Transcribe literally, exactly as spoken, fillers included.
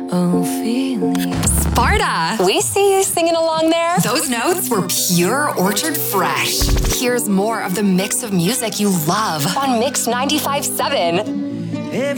Ophelia. Sparta! We see you singing along there. Those notes were pure Orchard Fresh. Here's more of the mix of music you love on Mix ninety-five point seven.